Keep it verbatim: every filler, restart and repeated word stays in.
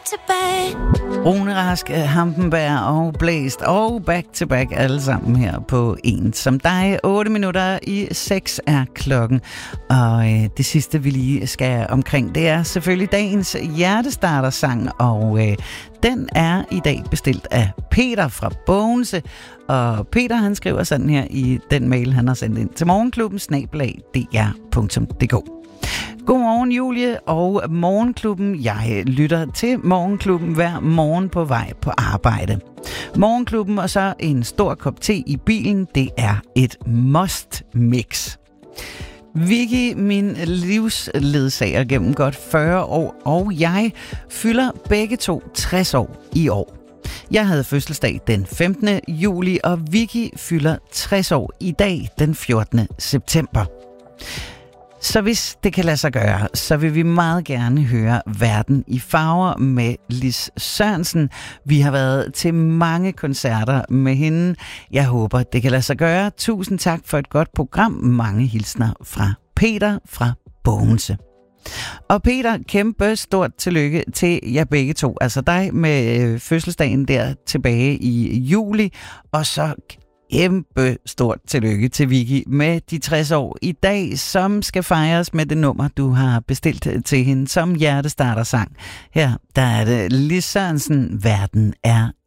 to back. Rune Rask, Hampenberg og Blæst og Back to Back alle sammen her på En som dig. otte minutter i seks er klokken. Og øh, det sidste vi lige skal omkring, det er selvfølgelig dagens hjertestartersang. Og øh, den er i dag bestilt af Peter fra Bogense. Og Peter han skriver sådan her i den mail han har sendt ind til morgenklubben snabel-a d r punktum d k. Godmorgen Julie og Morgenklubben. Jeg lytter til Morgenklubben hver morgen på vej på arbejde. Morgenklubben og så en stor kop te i bilen, det er et must-mix. Vicky, min livsledsager gennem godt fyrre år, og jeg fylder begge to tres år i år. Jeg havde fødselsdag den femtende juli, og Vicky fylder tres år i dag den fjortende september. Så hvis det kan lade sig gøre, så vil vi meget gerne høre Verden i farver med Lis Sørensen. Vi har været til mange koncerter med hende. Jeg håber, det kan lade sig gøre. Tusind tak for et godt program. Mange hilsner fra Peter fra Bogense. Og Peter, kæmpe stort tillykke til jer begge to. Altså dig med fødselsdagen der tilbage i juli, og så kæmpe stort tillykke til Vicky med de tres år i dag, som skal fejres med det nummer, du har bestilt til hende som hjertestartersang. Her der er det Lis Sørensen, Verden er